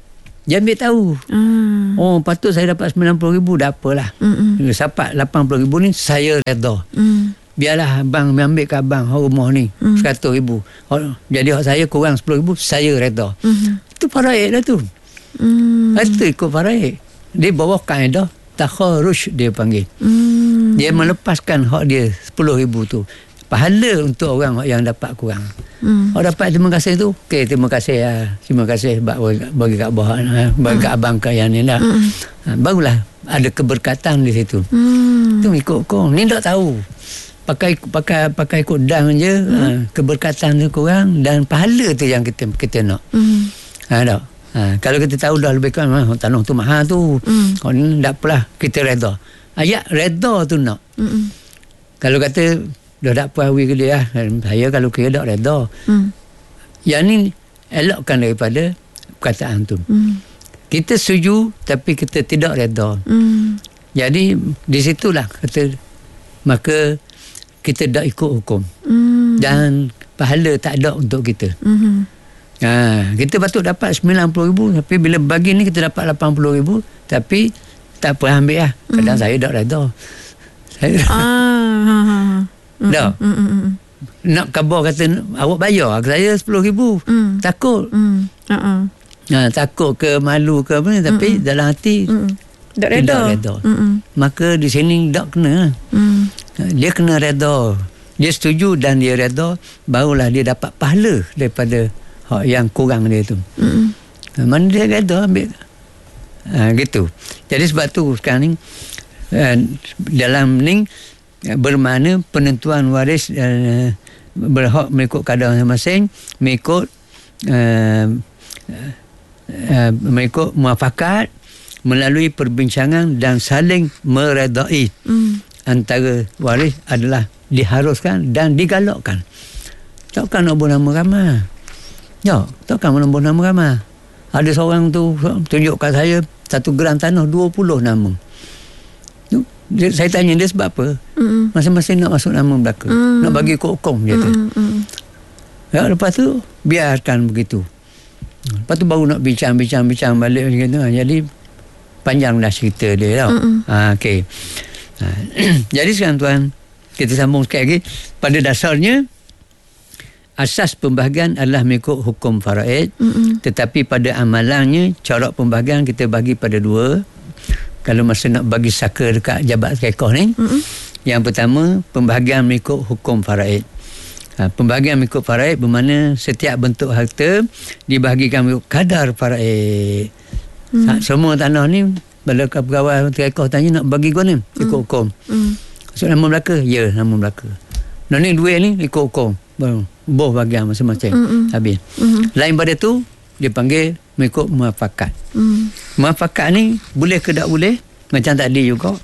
Dia ambil tahu. Hmm. Oh, patut saya dapat sembilan puluh ribu, tak apalah. Hmm. Dapat lapan puluh ribu ni, saya redha. Hmm. Biarlah abang ambil ke abang rumah ni hmm. seratus ribu. Jadi hak saya kurang sepuluh ribu, saya redha. Hmm. Itu faraid lah tu. Hmm. Itu ikut faraid. Dia bawa kaedah takharuj dia panggil. Hmm. Dia melepaskan hak dia sepuluh ribu tu. Pahala untuk orang yang dapat kurang. Hmm. Orang dapat terima kasih tu. Okey, terima kasih ya. Terima kasih bagi kat abang, bagi kat abang ke yang ni lah. Hmm. Ha, barulah ada keberkatan di situ. Hmm. Tu ikut kau. Ni tak tahu. Pakai pakai pakai ikut dang je, hmm. ha, keberkatan tu kurang dan pahala tu yang kita kita nak. Hmm. Ha, tak? Ha, kalau kita tahu dah lebih kurang ha, tanah tu mahal tu. Hmm. Kau ni tak apalah, kita redha. Ayat redha tu nak. Hmm. Kalau kata dah tak apa awi ke dia, saya kalau kira tak redha. Hmm. Yang ni elokkan daripada perkataan tu. Hmm. Kita setuju tapi kita tidak redha. Hmm. Jadi di situlah kata maka kita tak ikut hukum. Hmm. Dan pahala tak ada untuk kita. Hmm. Ha, kita patut dapat sembilan puluh ribu tapi bila bagi ni kita dapat lapan puluh ribu tapi tak apa ambil lah. Kadang hmm. saya tak redha. Saya ah. Tak. Mm, mm, mm. Nak khabar kata awak bayar saya sepuluh ribu. Mm. Takut. Mm. Uh-uh. Ha, takut ke malu ke apa tapi mm. dalam hati mm. tak redha. Maka di sini tak kena. Mm. Dia kena redha. Dia setuju dan dia redha, barulah dia dapat pahala daripada hak yang kurang dia tu. Mm. Ha, mana dia redha ambil. Ha, gitu. Jadi sebab tu sekarang ni uh, dalam ni bermakna penentuan waris uh, berhak mengikut kadar masing-masing, mengikut uh, uh, mengikut muafakat melalui perbincangan dan saling meredai. Mm. Antara waris adalah diharuskan dan digalakkan. Takkan nak buat nama ramai. Ya, takkan nak buat nama ramai. Ada seorang tu tunjuk kat saya satu geran tanah dua puluh nama. Dia, saya tanya dia sebab apa? Mm. Masing-masing nak masuk nama belaka. Mm. Nak bagi hukum dia tu. Mm. Ya, lepas tu biarkan begitu. Lepas tu baru nak bincang-bincang-bincang balik gitu. Jadi panjanglah cerita dia tau. Ha, okey. Ha, jadi sekarang tuan, kita sambung sekali lagi. Pada dasarnya asas pembahagian adalah mengikut hukum faraid. Mm. Tetapi pada amalannya corak pembahagian kita bagi pada dua. Kalau masa nak bagi saka dekat jabat kekoh ni, mm-hmm. yang pertama pembahagian mengikut hukum faraid. Ha, pembahagian mengikut faraid bermakna setiap bentuk harta dibahagikan mengikut kadar faraid. Mm. Ha, semua tanah ni bila pegawai kekoh tanya nak bagi kau ni ikut mm. hukum. Mm. So nama belaka, ya nama belaka. Nah ni duit ni ikut hukum. Baru boh bahagian masing-masing. Mm-hmm. Habis. Mm-hmm. Lain pada tu dia panggil mengikut muafakat. Hmm. Muafakat ni boleh ke tak boleh? Macam tadi juga.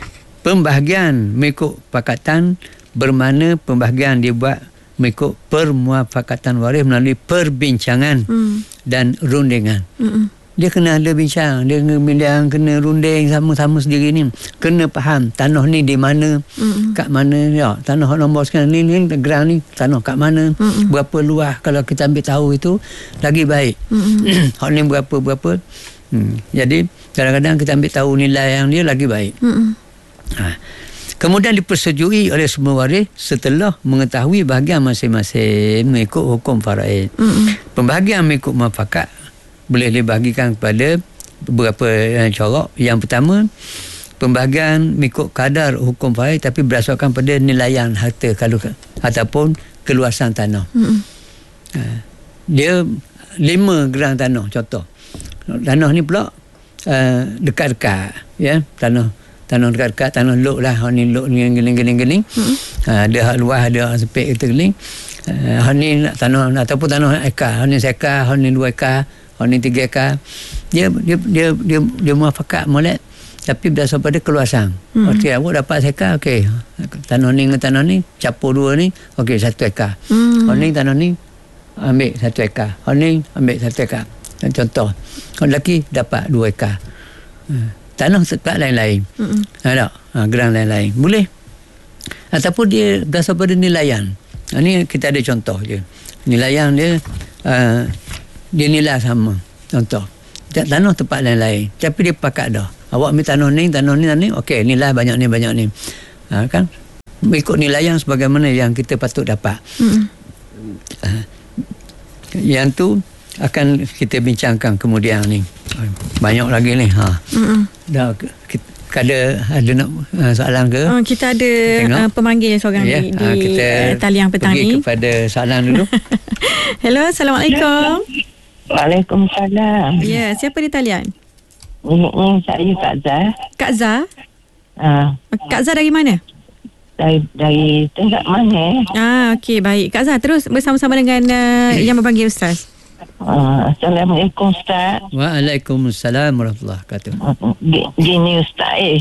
Pembahagian mengikut pakatan bermakna pembahagian dibuat mengikut permuafakatan waris melalui perbincangan hmm. dan rundingan. Hmm. Dia kena ada bincang, dia kena, kena runding sama-sama sendiri ni. Kena faham tanah ni di mana, mm-hmm. kat mana, ya, tanah nombor sekian ni, ni geran ni, tanah kat mana, mm-hmm. berapa luas. Kalau kita ambil tahu itu, lagi baik. Mm-hmm. Hak ni berapa, berapa. Hmm. Jadi, kadang-kadang kita ambil tahu nilai yang dia lagi baik. Mm-hmm. Ha. Kemudian dipersetujui oleh semua waris setelah mengetahui bahagian masing-masing mengikut hukum faraid. Mm-hmm. Pembahagian mengikut muafakat boleh dibahagikan kepada beberapa uh, corak. Yang pertama, pembahagian mengikut kadar hukum faraid tapi berdasarkan pada nilaian harta kalau ataupun keluasan tanah. Mm-hmm. Uh, dia lima geran tanah contoh. Tanah ni pula uh, dekat-dekat, ya, tanah tanah dekat-dekat, tanah lok lah. Hak ni lok ni geling-geling-geling. Mm-hmm. Uh, ada hak luas, ada hak sepik kita geling. Uh, hak ni tanah ataupun tanah ekar. Hak ni sekar, hak ni dua ekar. Orang ni tiga ekar, dia dia dia dia, dia muafakat molek tapi berdasar pada keluasan. Hmm. Okey, awak dapat sekar, okey. Tanah ni dengan tanah ni capur dua ni, okey satu ekar. Hmm. Orang ni tanah ni ambil satu ekar. Orang ni ambil satu ekar. Contoh, orang lelaki dapat dua ekar. Tanah tempat lain-lain. Hmm. Ada, ha, geran lain-lain. Boleh. Ataupun dia berdasar pada nilaian. Ha, ni kita ada contoh je. Nilaian dia uh, dia nilai sama. Contoh, tanah tempat lain-lain. Tapi dia pakat dah. Awak ambil tanah ni, tanah ni, tanah ni. Okey, nilai banyak ni, banyak ni. Ha, kan? Ikut nilai yang sebagaimana yang kita patut dapat. Hmm. Ha, yang tu akan kita bincangkan kemudian ni. Banyak lagi ni. Ha. Hmm. Dah kita, ada ada nak uh, soalan ke? Oh, kita ada uh, pemanggil seorang yeah. di, di uh, kita uh, talian petang pergi ni. Kepada soalan dulu. Hello, Assalamualaikum. Waalaikumsalam. Ya, yeah, siapa di talian? Ini, ini saya Kak Zah. Kak Zah? Uh, Kak Zah dari mana? Dari dari Tengah mana? Ah, okey, baik. Kak Zah terus bersama-sama dengan uh, yang memanggil Ustaz. Uh, Assalamualaikum Ustaz. Waalaikumsalam warahmatullahi wabarakatuh. Gini Ustaz eh.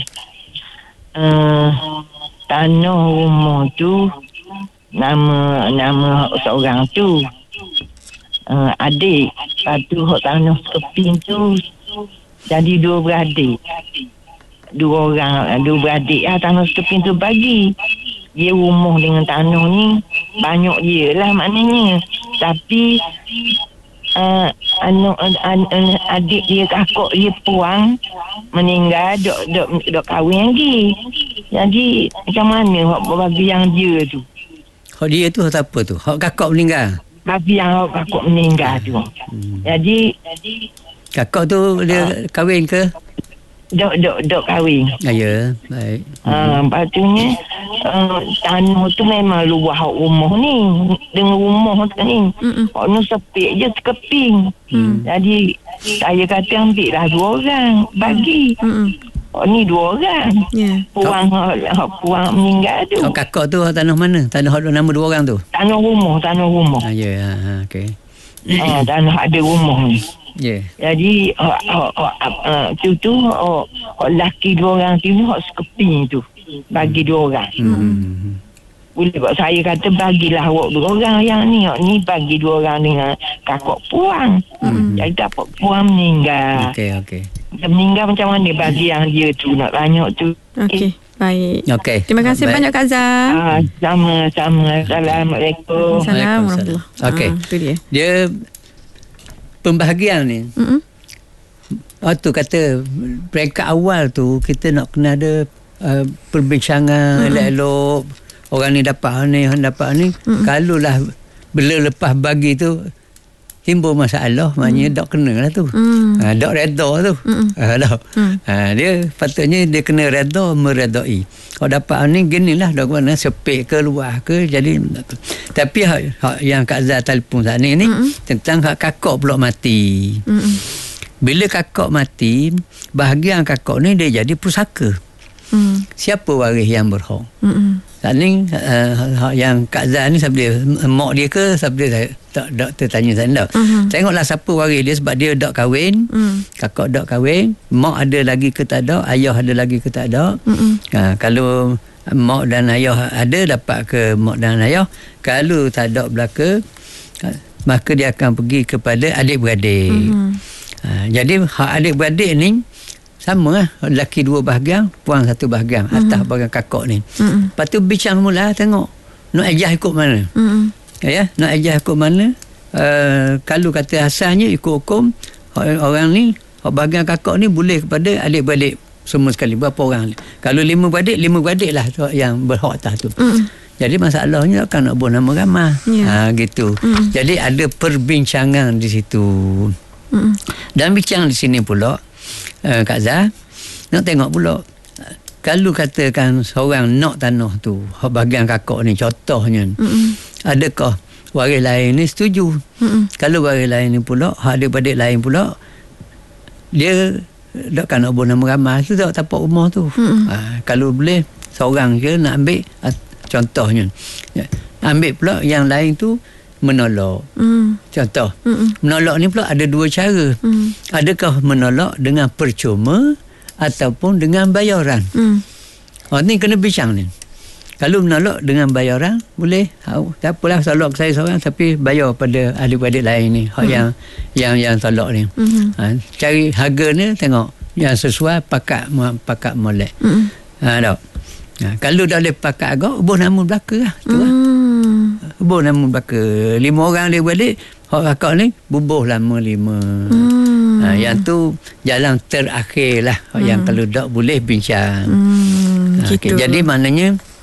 Uh, tanah rumah tu nama nama seorang tu. Uh, adik. Lepas tu tanah sekeping tu jadi dua beradik. Dua orang, dua beradik lah tanah sekeping tu bagi. Dia rumah dengan tanah ni banyak je lah maknanya. Tapi Uh, anu, an, an, adik dia kakak dia puang meninggal dok dok dok kahwin lagi. Jadi macam mana hak bagi yang dia tu? Hak dia tu hak apa tu? Hak kakak meninggal. Bagi yang hak kakak meninggal tu. Hmm. Jadi kakak tu dia uh, kahwin ke? Dok dok dok kahwin. Ya, ya. Baik. Ah, hmm. Patutnya uh, tanah tu memang luah rumah ni. Dengan rumah tu ni. Hak nu sepik je sekeping. Hmm. Jadi saya kata ambil lah dua orang bagi. Hmm. Hak ni dua orang. Yeah. Puang hak puang meninggal tu. Hak kakak tu tanah mana? Tanah hak nama dua orang tu. Tanah rumah, tanah rumah. Ah, ya, yeah. Ha, okey. Ah, tanah ada rumah ni. Yeah. Jadi uh, uh, uh, uh, tu tu uh, uh, laki dua orang tu hak sekeping tu bagi dua orang. Hmm. Boleh buat saya kata bagilah awak dua orang yang ni hak ni bagi dua orang dengan kakak puang. Hmm. Jadi dapat puang meninggal. Okey okey. Meninggal macam mana bagi yang dia tu nak banyak tu. Okey. Baik. Okey. Terima kasih baik. banyak Kak Zah. Ah, sama-sama. Assalamualaikum. Assalamualaikum. Okey. Ah, tu dia. Dia pembahagian ni. Mm-hmm. Oh tu kata peringkat awal tu kita nak kena ada uh, perbincangan mm-hmm. elok-elok. Orang ni dapat ni, orang dapat ni. Mm-hmm. Kalaulah bila lepas bagi tu timbul masalah, maknanya mm. dok kena lah tu. Mm. Ha, dok reda tu. Mm. Ha, dok. Mm. Ha, dia patutnya dia kena reda meredai. Kalau dapat ni ginilah dok mana sepik ke luah ke jadi. Tapi hak, hak yang Kak Zah telefon saat ni ni mm. tentang hak kakak pula mati. Mm. Bila kakak mati, bahagian kakak ni dia jadi pusaka. Mm. Siapa waris yang berhak? Mm. Saat ni uh, yang Kak Zah ni siapa dia? Mak dia ke siapa dia? Saya tak doktor tanya saya tak. Uh-huh. Tengoklah siapa waris dia sebab dia dak kahwin. Uh. Kakak dak kahwin, mak ada lagi ke tak ada, ayah ada lagi ke tak ada. Uh-uh. Ha, kalau mak dan ayah ada dapat ke mak dan ayah. Kalau tak ada belaka maka dia akan pergi kepada adik-beradik. Uh-huh. Ha, jadi hak adik-beradik ni sama lah. Lelaki dua bahagian, puang satu bahagian. Uh-huh. Atas bahagian kakak ni. Uh-huh. Lepas tu bincang mula tengok nak ejah ikut mana. Uh-huh. Ya, nak ejah ikut mana. Uh, kalau kata asalnya ikut hukum orang ni, bahagian kakak ni boleh kepada adik-beradik semua sekali. Berapa orang ni? Kalau lima beradik, lima beradik lah yang berhak atas tu. Uh-huh. Jadi masalahnya kan nak buat nama ramah. Yeah. Ha, gitu. Uh-huh. Jadi ada perbincangan di situ. Uh-huh. Dan bincang di sini pula Uh, Kak Zah nak tengok pula kalau katakan seorang nak tanah tu bahagian kakak ni contohnya mm-mm. adakah waris lain ni setuju? Mm-mm. Kalau waris lain ni pula adik-adik lain pula dia tak kan nak buat nama ramah tu tak tapak rumah tu. Ha, kalau boleh seorang je nak ambil contohnya ambil pula yang lain tu menolak. Mm. Contoh, Mm-mm. menolak ni pula ada dua cara. Mm. Adakah menolak dengan percuma ataupun dengan bayaran? Mm. Oh, ni kena bincang ni. Kalau menolak dengan bayaran, boleh. Oh, tak apalah tolak saya seorang tapi bayar pada adik-adik lain ni. Mm. Yang yang yang tolak ni. Mm-hmm. Ha, cari harga ni tengok yang sesuai pakat pakat molek. Mm. Ha, tak. Ha, kalau dah boleh pakat agak, ubah nama belaka lah. Tu lah. Mm. Bubuh nama belaka. Lima orang dia balik, hak kakak ni bubuh lama lima. Hmm. Ha, yang tu jalan terakhir lah. Hmm. Yang kalau tak boleh bincang. Hmm, Ha, gitu. okay. Jadi maknanya